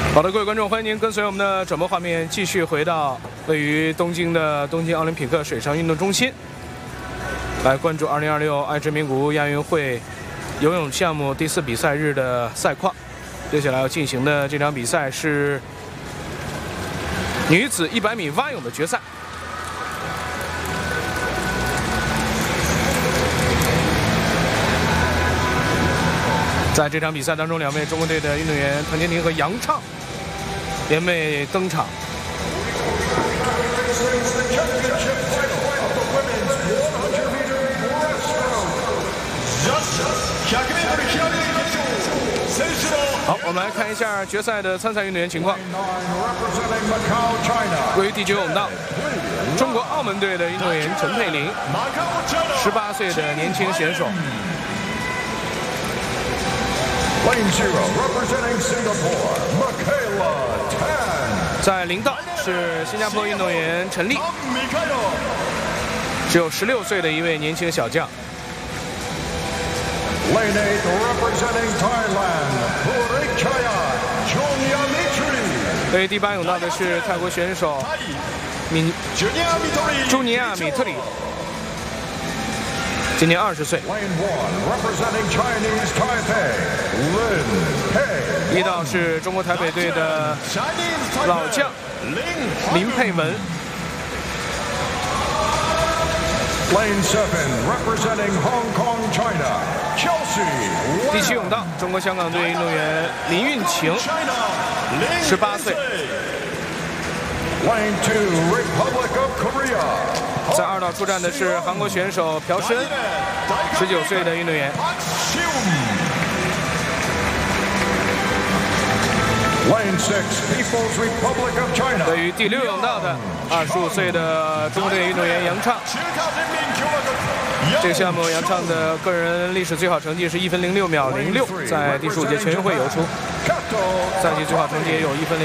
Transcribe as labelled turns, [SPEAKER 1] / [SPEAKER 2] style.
[SPEAKER 1] 好的，各位观众，欢迎您跟随我们的转播画面继续回到位于东京的东京奥林匹克水上运动中心，来关注2026爱知名古屋亚运会游泳项目第4比赛日的赛况。接下来要进行的这场比赛是女子100米蛙泳的决赛。 在这场比赛当中，2位中国队的运动员唐坚庭和杨畅联袂登场。好，我们来看一下决赛的参赛运动员情况。位于第9泳道，中国澳门队的运动员陈佩琳，18岁的年轻选手。
[SPEAKER 2] Lane 0 representing Singapore, Michaela Tan.
[SPEAKER 1] 在0道是新加坡运动员陈丽，只有16岁的一位年轻小将。
[SPEAKER 2] Lane 8 representing Thailand, Purichaya Chunyamitri.
[SPEAKER 1] 位于第8泳道的是泰国选手朱尼亚米特里。 今年20岁。1道是中国台北队的老将林佩文。第7泳道，中国香港队运动员林运晴，18岁。 在2道出战的是韩国选手朴申，19岁的运动员。位于第6泳道的25岁的中国队运动员杨畅。这个项目杨畅的个人历史最好成绩是1分06秒06，在第15届全运会游出。赛季最好成绩也有1分